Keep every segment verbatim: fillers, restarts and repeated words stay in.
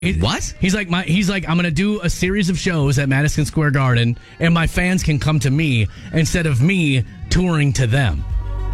He, What? He's like, my. He's like, I'm going to do a series of shows at Madison Square Garden, and my fans can come to me instead of me touring to them.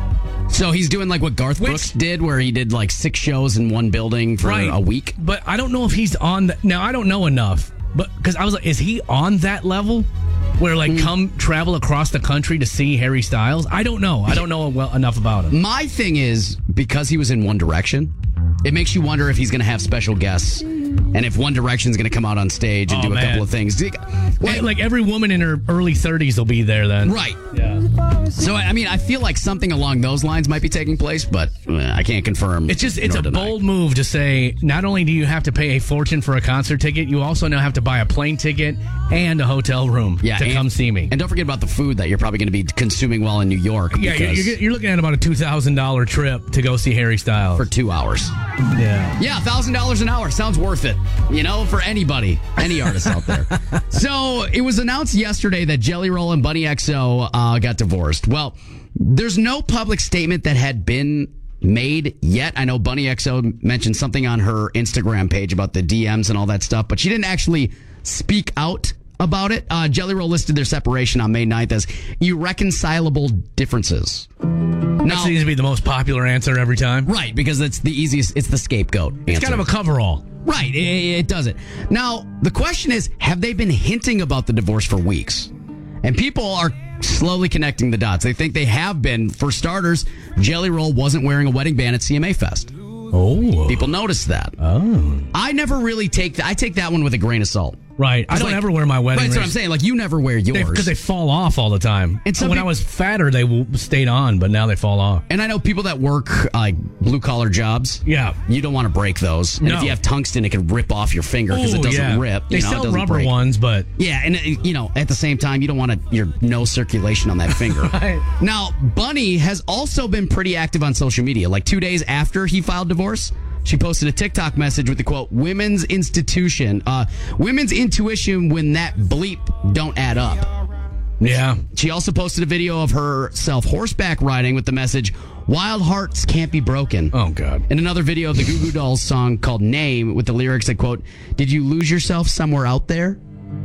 So he's doing like what Garth Which- Brooks did, where he did like six shows in one building for Right. a week. But I don't know if he's on. The, now I don't know enough, but because I was like, is he on that level where like Mm. come travel across the country to see Harry Styles? I don't know. I don't know well enough about him. My thing is, because he was in One Direction, it makes you wonder if he's going to have special guests and if One Direction's going to come out on stage and Oh, do a man. couple of things. Like, Like, like every woman in her early thirties will be there then. right. Yeah. So, I mean, I feel like something along those lines might be taking place, but uh, I can't confirm. It's just, it's nor a deny. bold move to say, not only do you have to pay a fortune for a concert ticket, you also now have to buy a plane ticket and a hotel room yeah, to and, come see me. And don't forget about the food that you're probably going to be consuming while in New York. Yeah, you're, because- you're, you're looking at about a two thousand dollars trip to go see Harry Styles. for two hours. yeah. Yeah, one thousand dollars an hour. Sounds worth it, you know, for anybody, any artist out there. So it was announced yesterday that Jelly Roll and Bunny X O uh, got divorced. Well, there's no public statement that had been made yet. I know Bunny X O mentioned something on her Instagram page about the D Ms and all that stuff, but she didn't actually speak out about it. Uh, Jelly Roll listed their separation on May ninth as irreconcilable differences. That Now, seems to be the most popular answer every time. right, because it's the easiest, it's the scapegoat It's answer. kind of a coverall. Right, it, it does it. Now, the question is, have they been hinting about the divorce for weeks? And people are slowly connecting the dots. They think they have been. For starters, Jelly Roll wasn't wearing a wedding band at C M A Fest. Oh. People noticed that. Oh. I never really take that. I take that one with a grain of salt. Right. I It's don't like- ever wear my wedding Right, that's what I'm rings. saying. Like, you never wear yours. Because they fall off all the time. And some when I peop- was fatter, they w- stayed on, but now they fall off. And I know people that work like blue collar jobs. Yeah. You don't want to break those. And No. if you have tungsten, it can rip off your finger because it Ooh, doesn't yeah. rip. They you know, it sell doesn't rubber break. ones, but Yeah, and uh, you know, at the same time, you don't want to, your no circulation on that finger. Right. Now, Bunny has also been pretty active on social media. Like two days after he filed divorce, she posted a TikTok message with the quote, "Women's institution, uh, women's intuition when that bleep don't add up." yeah. She also posted a video of herself horseback riding with the message, "Wild hearts can't be broken." Oh, God. And another video of the Goo Goo Dolls song called Name with the lyrics that quote, "Did you lose yourself somewhere out there?"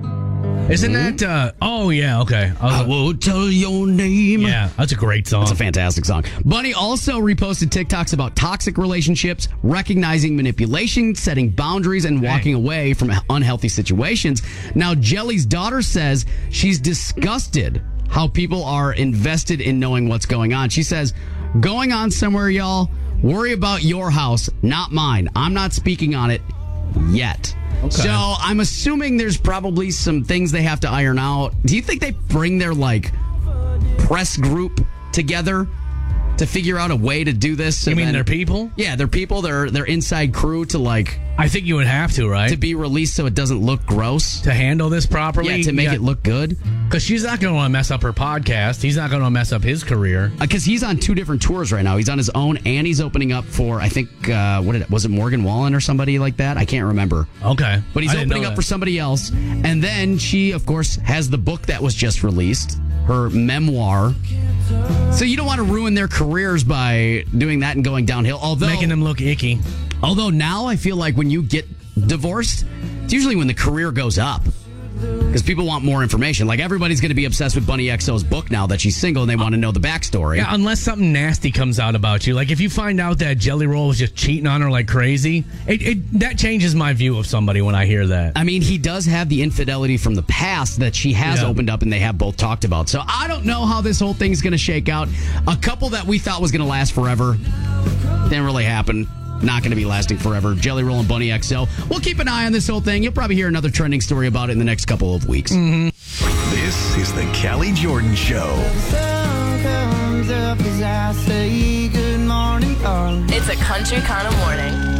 Isn't that, uh, oh, yeah, okay. I was- I will tell your name. yeah, that's a great song. It's a fantastic song. Bunny also reposted TikToks about toxic relationships, recognizing manipulation, setting boundaries, and walking away from unhealthy situations. Now, Jelly's daughter says she's disgusted how people are invested in knowing what's going on. She says, "Going on somewhere, y'all. Worry about your house, not mine. I'm not speaking on it yet." Okay. So I'm assuming there's probably some things they have to iron out. Do you think they bring their like press group together to figure out a way to do this? You and mean then- their people? Yeah, their people, their their inside crew to like I think you would have to, right? to be released so it doesn't look gross. To handle this properly? Yeah, to make it look good. Because she's not going to want to mess up her podcast. He's not going to mess up his career. Because he's on two different tours right now. He's on his own, and he's opening up for I think uh, what did it, was it Morgan Wallen or somebody like that? I can't remember. Okay. But he's I didn't opening know up that. for somebody else. And then she, of course, has the book that was just released, her memoir. So you don't want to ruin their careers by doing that and going downhill. Although, Making them look icky. although now I feel like when you get divorced, it's usually when the career goes up. Because people want more information. Like, everybody's going to be obsessed with Bunny X O's book now that she's single and they want to know the backstory. Yeah, unless something nasty comes out about you. Like, if you find out that Jelly Roll was just cheating on her like crazy, it, it that changes my view of somebody when I hear that. I mean, he does have the infidelity from the past that she has Yeah. opened up and they have both talked about. So I don't know how this whole thing's going to shake out. A couple that we thought was going to last forever didn't really happen. Not going to be lasting forever. Jelly Roll and Bunny X O. We'll keep an eye on this whole thing. You'll probably hear another trending story about it in the next couple of weeks. Mm-hmm. This is the Callie Jordan Show. Sun comes up as I say good morning, darling. It's a country kind of morning.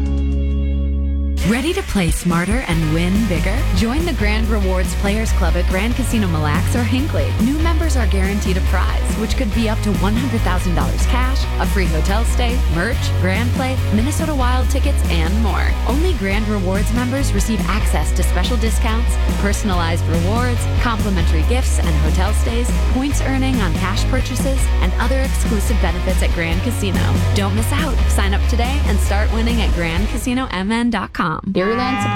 Ready to play smarter and win bigger? Join the Grand Rewards Players Club at Grand Casino Mille Lacs or Hinckley. New members are guaranteed a prize, which could be up to one hundred thousand dollars cash, a free hotel stay, merch, Grand Play, Minnesota Wild tickets, and more. Only Grand Rewards members receive access to special discounts, personalized rewards, complimentary gifts and hotel stays, points earning on cash purchases, and other exclusive benefits at Grand Casino. Don't miss out. Sign up today and start winning at grand casino m n dot com. com. Dairyland